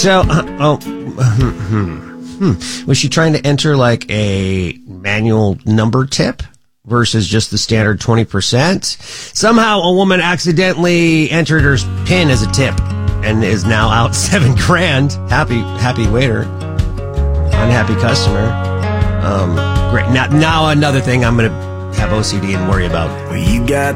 So, was she trying to enter like a manual number tip versus just the standard 20%? Somehow a woman accidentally entered her PIN as a tip and is now out $7,000. Happy waiter. Unhappy customer. Great. Now another thing I'm going to have OCD and worry about. Well, you got